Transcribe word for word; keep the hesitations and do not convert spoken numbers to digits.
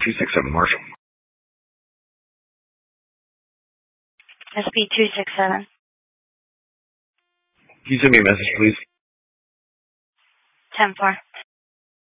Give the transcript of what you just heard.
two six seven, Marshall. S P two six seven. Can you send me a message, please? ten four.